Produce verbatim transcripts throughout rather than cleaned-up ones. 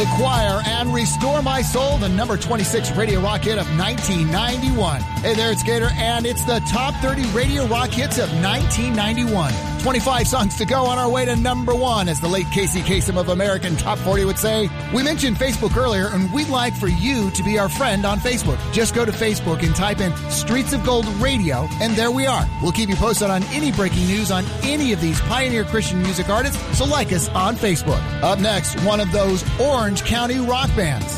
The Choir, and Restore My Soul, the number twenty-six Radio Rock hit of nineteen ninety-one. Hey there, it's Gator, and it's the top thirty Radio Rock hits of nineteen ninety-one. twenty-five songs to go on our way to number one, as the late Casey Kasem of American Top forty would say. We mentioned Facebook earlier, and we'd like for you to be our friend on Facebook. Just go to Facebook and type in Streets of Gold Radio, and there we are. We'll keep you posted on any breaking news on any of these pioneer Christian music artists, so like us on Facebook. Up next, one of those Orange County rock bands.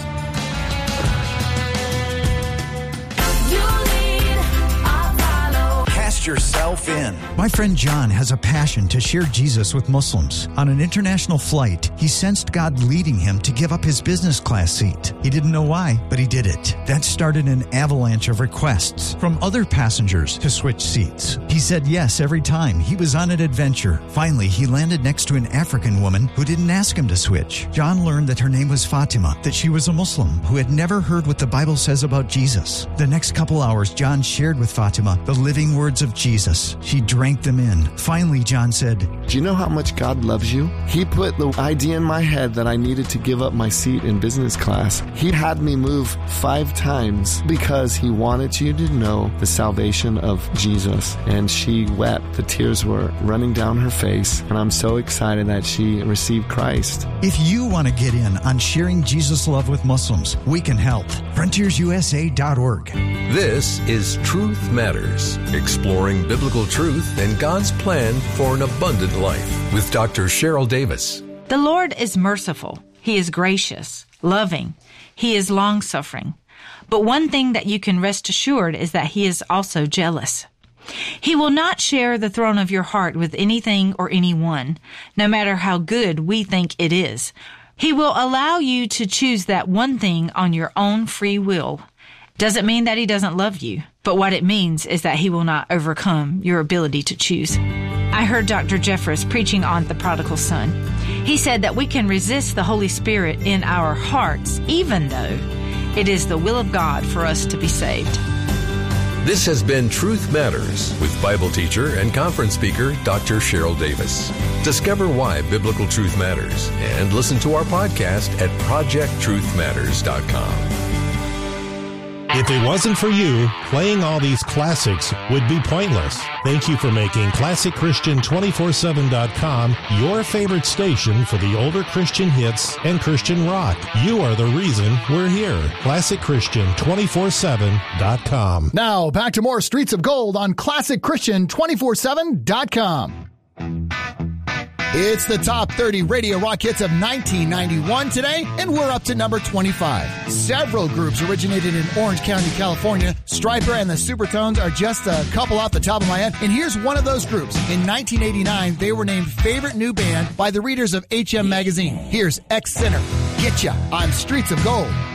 Yourself in. My friend John has a passion to share Jesus with Muslims. On an international flight, he sensed God leading him to give up his business class seat. He didn't know why, but he did it. That started an avalanche of requests from other passengers to switch seats. He said yes every time. He was on an adventure. Finally, he landed next to an African woman who didn't ask him to switch. John learned that her name was Fatima, that she was a Muslim who had never heard what the Bible says about Jesus. The next couple hours, John shared with Fatima the living words of Jesus. She drank them in. Finally, John said, "Do you know how much God loves you? He put the idea in my head that I needed to give up my seat in business class. He had me move five times because he wanted you to know the salvation of Jesus." And she wept. The tears were running down her face. And I'm so excited that she received Christ. If you want to get in on sharing Jesus' love with Muslims, we can help. frontiers u s a dot org. This is Truth Matters, exploring biblical truth and God's plan for an abundant life with Doctor Cheryl Davis. The Lord is merciful. He is gracious, loving. He is long-suffering. But one thing that you can rest assured is that He is also jealous. He will not share the throne of your heart with anything or anyone, no matter how good we think it is. He will allow you to choose that one thing on your own free will. Doesn't mean that He doesn't love you, but what it means is that He will not overcome your ability to choose. I heard Doctor Jeffress preaching on the prodigal son. He said that we can resist the Holy Spirit in our hearts, even though it is the will of God for us to be saved. This has been Truth Matters with Bible teacher and conference speaker Doctor Cheryl Davis. Discover why biblical truth matters and listen to our podcast at project truth matters dot com. If it wasn't for you, playing all these classics would be pointless. Thank you for making classic christian two forty-seven dot com your favorite station for the older Christian hits and Christian rock. You are the reason we're here. classic christian two forty-seven dot com. Now, back to more Streets of Gold on classic christian two forty-seven dot com. It's the top thirty Radio Rock hits of nineteen ninety-one today, and we're up to number twenty-five. Several groups originated in Orange County, California. Stryper and the Supertones are just a couple off the top of my head, and here's one of those groups. In nineteen eighty-nine, they were named Favorite New Band by the readers of H M Magazine. Here's X-Sinner, Getcha on Streets of Gold.